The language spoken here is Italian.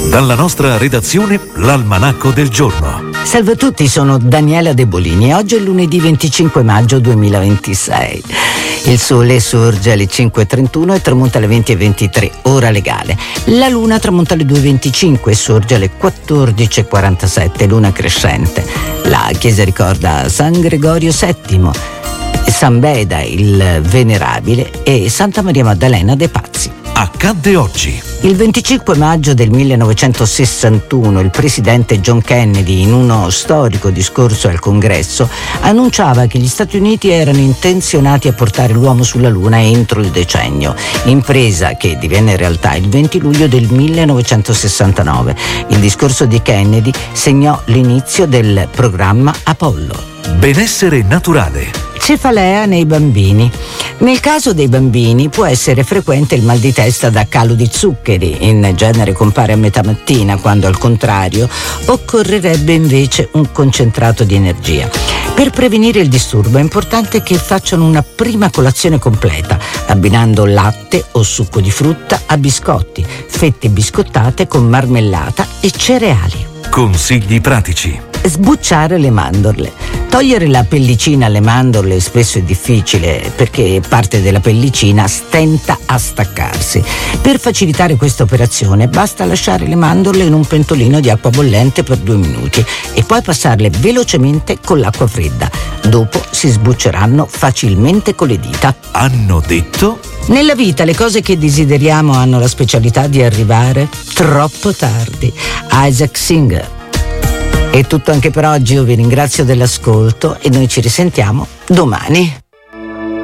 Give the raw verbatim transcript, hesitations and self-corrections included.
Dalla nostra redazione, l'Almanacco del giorno. Salve a tutti, sono Daniela De Bolini e oggi è lunedì venticinque maggio duemilaventisei. Il sole sorge alle cinque e trentuno e tramonta alle venti e ventitré, ora legale. La luna tramonta alle due e venticinque e sorge alle quattordici e quarantasette, luna crescente. La chiesa ricorda San Gregorio settimo, San Beda il Venerabile e Santa Maria Maddalena dei Pazzi. Accadde oggi. Il venticinque maggio del millenovecentosessantuno il presidente John Kennedy, in uno storico discorso al Congresso, annunciava che gli Stati Uniti erano intenzionati a portare l'uomo sulla Luna entro il decennio, impresa che divenne realtà il venti luglio del millenovecentosessantanove. Il discorso di Kennedy segnò l'inizio del programma Apollo. Benessere naturale. Cefalea nei bambini. Nel caso dei bambini può essere frequente il mal di testa da calo di zuccheri, in genere compare a metà mattina, quando al contrario occorrerebbe invece un concentrato di energia. Per prevenire il disturbo è importante che facciano una prima colazione completa, abbinando latte o succo di frutta a biscotti, fette biscottate con marmellata e cereali. Consigli pratici. Sbucciare le mandorle. Togliere la pellicina alle mandorle spesso è difficile perché parte della pellicina stenta a staccarsi. Per facilitare questa operazione basta lasciare le mandorle in un pentolino di acqua bollente per due minuti e poi passarle velocemente con l'acqua fredda. Dopo si sbucceranno facilmente con le dita. Hanno detto? Nella vita le cose che desideriamo hanno la specialità di arrivare troppo tardi. Isaac Singer. È tutto anche per oggi, io vi ringrazio dell'ascolto e noi ci risentiamo domani.